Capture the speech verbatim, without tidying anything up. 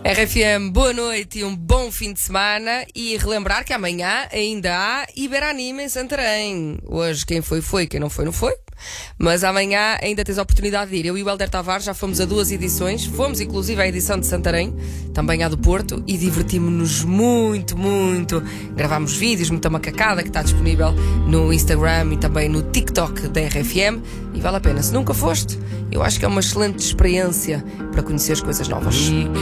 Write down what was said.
R F M, boa noite e um bom fim de semana. E relembrar que amanhã ainda há Iberanime em Santarém. Hoje quem foi, foi, quem não foi, não foi. Mas amanhã ainda tens a oportunidade de ir. Eu e o Helder Tavares já fomos a duas edições. Fomos inclusive à edição de Santarém, também à do Porto, e divertimos-nos muito, muito. Gravámos vídeos, muita macacada, que está disponível no Instagram e também no TikTok da R F M. E vale a pena. Se nunca foste, eu acho que é uma excelente experiência para conhecer as coisas novas.